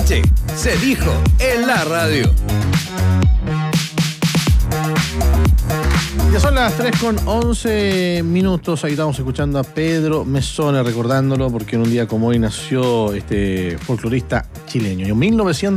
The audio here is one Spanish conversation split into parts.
noche se dijo en la radio. Ya son las 3:11. Ahí estamos escuchando a Pedro Mezzone, recordándolo porque en un día como hoy nació este folclorista chileño. En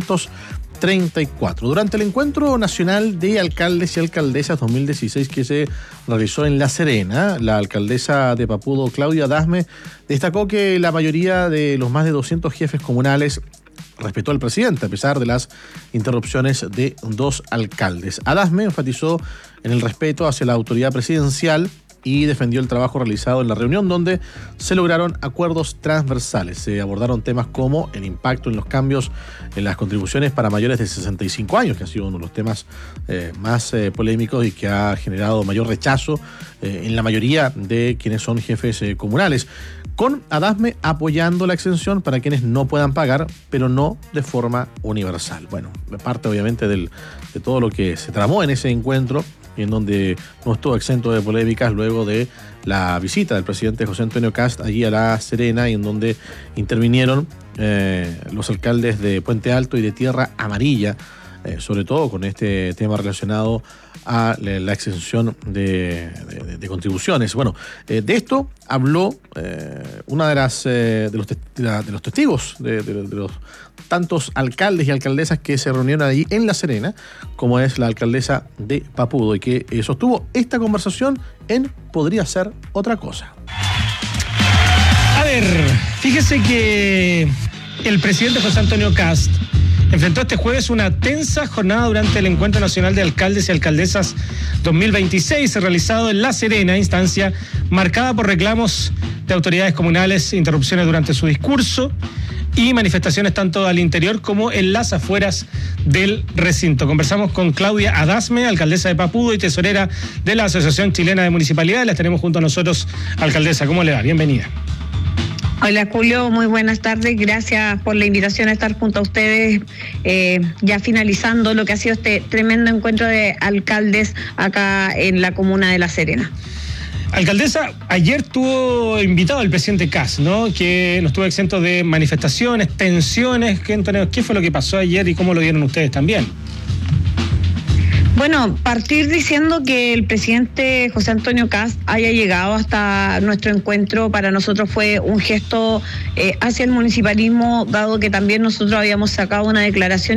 1934, durante el Encuentro Nacional de Alcaldes y Alcaldesas 2016 que se realizó en La Serena, la alcaldesa de Papudo, Claudia Adasme, destacó que la mayoría de los más de 200 jefes comunales respetó al presidente a pesar de las interrupciones de dos alcaldes. Adasme enfatizó en el respeto hacia la autoridad presidencial y defendió el trabajo realizado en la reunión, donde se lograron acuerdos transversales. Se abordaron temas como el impacto en los cambios en las contribuciones para mayores de 65 años, que ha sido uno de los temas más polémicos y que ha generado mayor rechazo en la mayoría de quienes son jefes comunales, con Adasme apoyando la exención para quienes no puedan pagar, pero no de forma universal. Bueno, parte obviamente de todo lo que se tramó en ese encuentro, en donde no estuvo exento de polémicas luego de la visita del presidente José Antonio Kast allí a La Serena, y en donde intervinieron los alcaldes de Puente Alto y de Tierra Amarilla, sobre todo con este tema relacionado a la exención de contribuciones. Bueno, de esto habló una de los testigos de los tantos alcaldes y alcaldesas que se reunieron allí en La Serena, como es la alcaldesa de Papudo, y que sostuvo esta conversación en Podría Ser Otra Cosa. A ver, fíjese que el presidente José Antonio Kast enfrentó este jueves una tensa jornada durante el Encuentro Nacional de Alcaldes y Alcaldesas 2026, realizado en La Serena, instancia marcada por reclamos de autoridades comunales, interrupciones durante su discurso y manifestaciones tanto al interior como en las afueras del recinto. Conversamos con Claudia Adasme, alcaldesa de Papudo y tesorera de la Asociación Chilena de Municipalidades. Las tenemos junto a nosotros. Alcaldesa, ¿cómo le va? Bienvenida. Hola Julio, muy buenas tardes, gracias por la invitación a estar junto a ustedes, ya finalizando lo que ha sido este tremendo encuentro de alcaldes acá en la comuna de La Serena. Alcaldesa, ayer tuvo invitado el presidente Kast, ¿no? Que no estuvo exento de manifestaciones, tensiones. ¿Qué fue lo que pasó ayer y cómo lo vieron ustedes también? Bueno, partir diciendo que el presidente José Antonio Kast haya llegado hasta nuestro encuentro para nosotros fue un gesto hacia el municipalismo, dado que también nosotros habíamos sacado una declaración